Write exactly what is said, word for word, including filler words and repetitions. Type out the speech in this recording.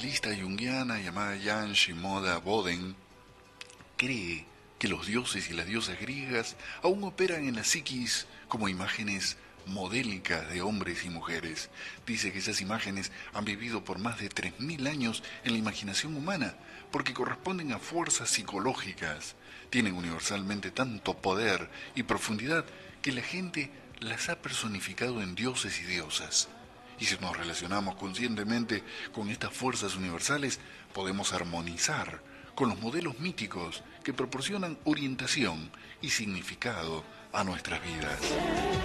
psicoanalista junguiana llamada Jan Shimoda Boden cree que los dioses y las diosas griegas aún operan en la psiquis como imágenes modélicas de hombres y mujeres. Dice que esas imágenes han vivido por más de tres mil años en la imaginación humana, porque corresponden a fuerzas psicológicas. Tienen universalmente tanto poder y profundidad que la gente las ha personificado en dioses y diosas. Y si nos relacionamos conscientemente con estas fuerzas universales, podemos armonizar con los modelos míticos que proporcionan orientación y significado a nuestras vidas.